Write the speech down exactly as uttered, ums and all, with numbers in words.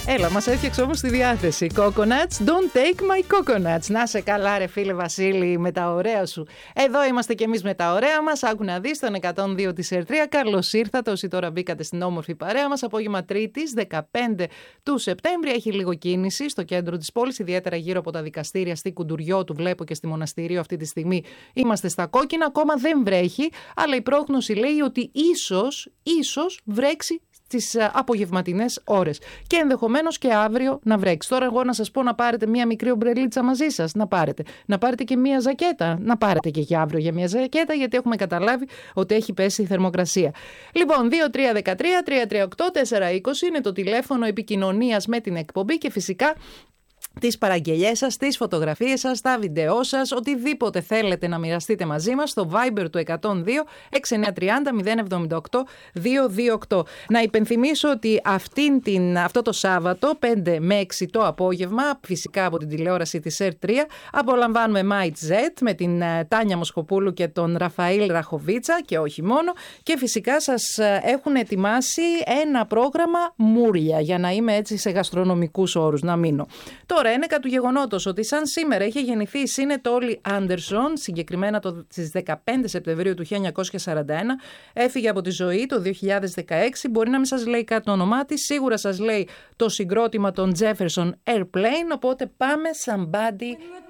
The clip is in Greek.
Έλα, μας έφτιαξε όμως τη διάθεση. Coconuts, don't take my coconuts. Να σε καλά ρε φίλε Βασίλη, με τα ωραία σου. Εδώ είμαστε κι εμείς με τα ωραία μας. Άκου να δεις τον εκατόν δύο της Ερτρία. Καλώς ήρθατε όσοι τώρα μπήκατε στην όμορφη παρέα μας. Απόγευμα Τρίτης, δεκαπέντε του Σεπτέμβρη. Έχει λίγο κίνηση στο κέντρο της πόλης, ιδιαίτερα γύρω από τα δικαστήρια. Στη Κουντουριώτου βλέπω και στη Μοναστηρίου αυτή τη στιγμή είμαστε στα κόκκινα. Ακόμα δεν βρέχει, αλλά η πρόγνωση λέει ότι ίσως, ίσως βρέξει τις απογευματινές ώρες και ενδεχομένως και αύριο να βρέξει. Τώρα εγώ να σας πω να πάρετε μία μικρή ομπρελίτσα μαζί σας, να πάρετε. Να πάρετε και μία ζακέτα, να πάρετε και για αύριο για μία ζακέτα, γιατί έχουμε καταλάβει ότι έχει πέσει η θερμοκρασία. Λοιπόν, δύο τρία ένα τρία τρία τρία οκτώ τέσσερα είκοσι είναι το τηλέφωνο επικοινωνίας με την εκπομπή και φυσικά τις παραγγελιές σας, τις φωτογραφίες σας, τα βίντεό σας, οτιδήποτε θέλετε να μοιραστείτε μαζί μας στο Viber του εκατόν δύο έξι εννιά τρία μηδέν μηδέν εβδομήντα οκτώ διακόσια είκοσι οκτώ. Να υπενθυμίσω ότι αυτήν την, αυτό το Σάββατο πέντε με έξι το απόγευμα, φυσικά από την τηλεόραση της Ερ τρία, απολαμβάνουμε Might Z με την uh, Τάνια Μοσχοπούλου και τον Ραφαήλ Ραχοβίτσα και όχι μόνο, και φυσικά σας uh, έχουν ετοιμάσει ένα πρόγραμμα μούρια για να είμαι έτσι σε γαστρονομικούς όρους να μείνω. Τώρα είναι κατ' του γεγονότος ότι σαν σήμερα είχε γεννηθεί η Σίνετ Όλι Άντερσον, συγκεκριμένα το, στις δεκαπέντε Σεπτεμβρίου του χίλια εννιακόσια σαράντα ένα, έφυγε από τη ζωή το δύο χιλιάδες δεκαέξι. Μπορεί να μην σας λέει κάτι το όνομά της, σίγουρα σας λέει το συγκρότημα των Jefferson Airplane, οπότε πάμε Somebody